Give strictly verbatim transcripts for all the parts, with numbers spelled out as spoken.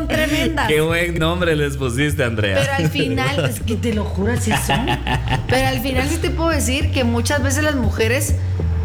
son tremendas. Qué buen nombre les pusiste, Andrea. Pero al final, es que te lo juro, así son. Pero al final sí te puedo decir que muchas veces las mujeres,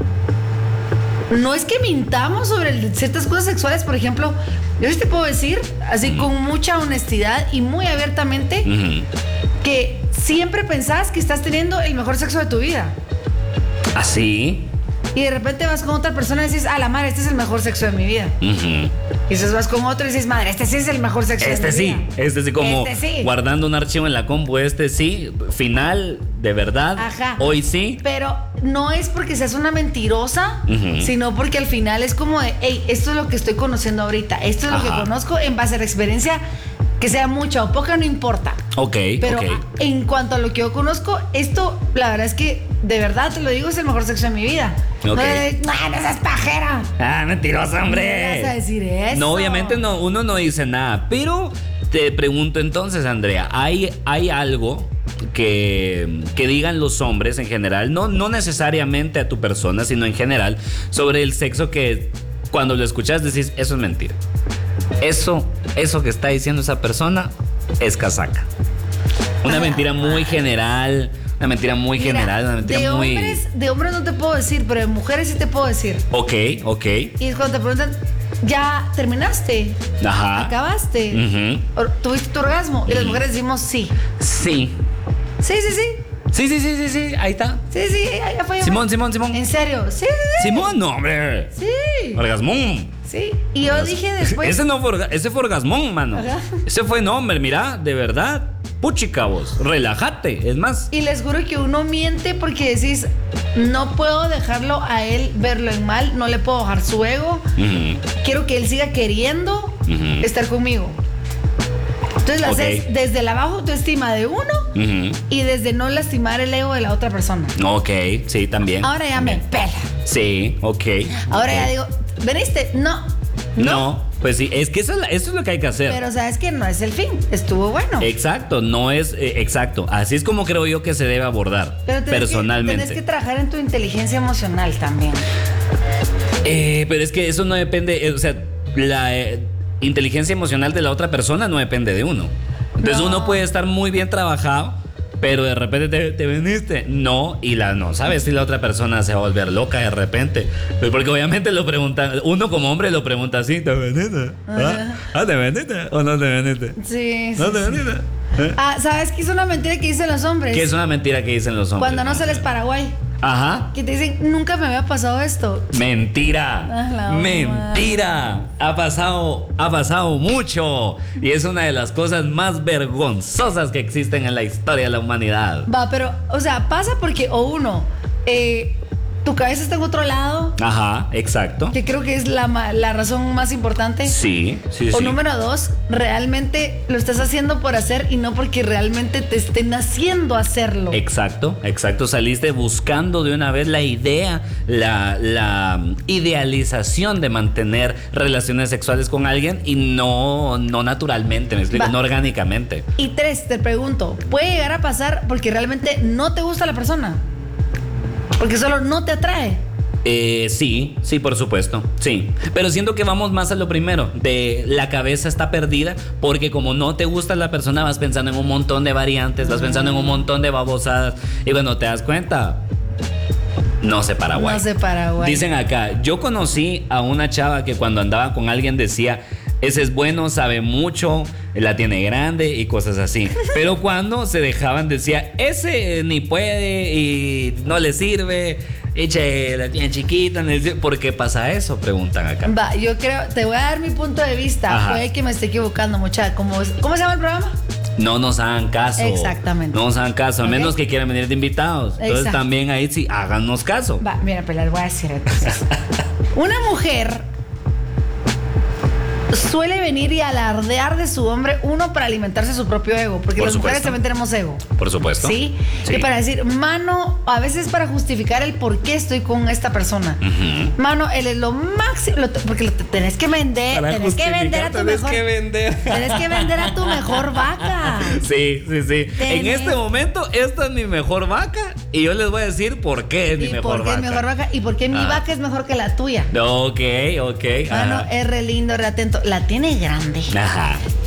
no es que mintamos sobre ciertas cosas sexuales, por ejemplo, yo sí te puedo decir, así uh-huh. con mucha honestidad y muy abiertamente, uh-huh. que siempre pensás que estás teniendo el mejor sexo de tu vida. ¿Ah, sí? Y de repente vas con otra persona y dices, ah, la madre, este es el mejor sexo de mi vida. Uh-huh. Y entonces vas con otro y dices, madre, este sí es el mejor sexo este de mi sí, vida. Este sí, como este sí. guardando un archivo en la compu, este sí, final, de verdad, ajá. hoy sí. Pero no es porque seas una mentirosa, uh-huh. sino porque al final es como de, hey, esto es lo que estoy conociendo ahorita, esto es lo ajá. que conozco en base a la experiencia, que sea mucha o poca, no importa. Ok, pero okay. en cuanto a lo que yo conozco, esto, la verdad es que, de verdad, te lo digo, es el mejor sexo de mi vida. Okay. No, de, no, no seas pajera. Ah, mentirosa, hombre. No vas a decir eso. No, obviamente no, uno no dice nada, pero te pregunto entonces, Andrea, ¿hay, hay algo que, que digan los hombres en general, no, no necesariamente a tu persona, sino en general, sobre el sexo que cuando lo escuchas decís, eso es mentira? Eso, eso que está diciendo esa persona es casaca. Una mentira muy general, una mentira muy Mira, general, una mentira de muy... Hombres, de hombres no te puedo decir, pero de mujeres sí te puedo decir. Ok, ok. Y cuando te preguntan, ¿ya terminaste? Ajá. ¿Acabaste? Uh-huh. ¿Tuviste tu orgasmo? Y las mujeres decimos sí. Sí. Sí, sí, sí. Sí, sí, sí, sí, sí, ahí está. Sí, sí, ahí fue. Simón, Simón, Simón. ¿En serio? Sí, sí, sí. Simón, no, hombre. Sí. Orgasmón. Sí. Y yo Orgasmo. dije después. Ese no fue, orga... ese fue orgasmón, mano. Ajá. Ese fue nombre, mira, de verdad. Puchica vos, relájate, es más. Y les juro que uno miente porque decís, no puedo dejarlo a él verlo en mal, no le puedo bajar su ego. Uh-huh. Quiero que él siga queriendo uh-huh. estar conmigo. Entonces lo okay. haces desde la baja autoestima de uno uh-huh. y desde no lastimar el ego de la otra persona. Ok, sí, también. Ahora ya también. me pela. Sí, ok. Ahora okay. ya digo, ¿veniste? No. No. No. Pues sí, es que eso es, eso es lo que hay que hacer. Pero sabes que no es el fin, estuvo bueno. Exacto, no es, eh, exacto. Así es como creo yo que se debe abordar. Pero tenés personalmente. Que, tenés que trabajar en tu inteligencia emocional también. Eh, pero es que eso no depende, eh, o sea, la eh, inteligencia emocional de la otra persona no depende de uno. Entonces no. uno puede estar muy bien trabajado, pero de repente te, te veniste. No, y la no sabes si la otra persona se va a volver loca de repente. Pues porque obviamente lo preguntan, uno como hombre lo pregunta así, ¿te veniste? ¿Ah? ¿Ah, te veniste o no te veniste? Sí, ¿No sí, te veniste? Sí. ¿Eh? Ah, ¿sabes qué es una mentira que dicen los hombres? ¿Qué es una mentira que dicen los hombres? Cuando no sales Paraguay. Ajá. Que te dicen, nunca me había pasado esto. Mentira. Ah, Mentira. Ha pasado, ha pasado mucho. Y es una de las cosas más vergonzosas que existen en la historia de la humanidad. Va, pero, o sea, pasa porque, o uno, eh, tu cabeza está en otro lado. Ajá, exacto. Que creo que es la, la razón más importante. Sí, sí, o sí. número dos, realmente lo estás haciendo por hacer y no porque realmente te estén haciendo hacerlo. Exacto, exacto. Saliste buscando de una vez la idea, la, la idealización de mantener relaciones sexuales con alguien y no, no naturalmente, me explico, Va. no orgánicamente. Y tres, te pregunto, ¿puede llegar a pasar porque realmente no te gusta la persona? Porque solo no te atrae. Eh, sí, sí, por supuesto, sí. Pero siento que vamos más a lo primero, de la cabeza está perdida, porque como no te gusta la persona vas pensando en un montón de variantes, vas pensando en un montón de babosadas, y bueno, te das cuenta, no sé Paraguay. No sé Paraguay. Dicen acá, yo conocí a una chava que cuando andaba con alguien decía, ese es bueno, sabe mucho, la tiene grande y cosas así. Pero cuando se dejaban decía, ese ni puede y no le sirve, eche, la tiene chiquita. ¿Por qué pasa eso? Preguntan acá. Va, yo creo, te voy a dar mi punto de vista. Ajá. Puede que me esté equivocando, muchacha. ¿Cómo, ¿Cómo se llama el programa? No nos hagan caso. Exactamente. No nos hagan caso, a okay. menos que quieran venir de invitados. Entonces Exacto. también ahí sí, háganos caso. Va, mira, pero les voy a decir entonces. Una mujer suele venir y alardear de su hombre, uno, para alimentarse su propio ego, porque Por las supuesto. mujeres también tenemos ego. Por supuesto. ¿Sí? Sí. Y para decir, mano, a veces para justificar el por qué estoy con esta persona. Uh-huh. Mano, él es lo máximo, lo, porque lo tenés que vender, para tenés que vender a tu tenés mejor. Que vender. Tenés que vender a tu mejor vaca. Sí, sí, sí. Tenés. En este momento, esta es mi mejor vaca y yo les voy a decir por qué es mi mejor vaca. ¿Y por qué es mi mejor vaca? Y por qué mi ah. vaca es mejor que la tuya. Ok, ok. Mano, Ajá. es re lindo, re atento. La tiene grande. Ajá.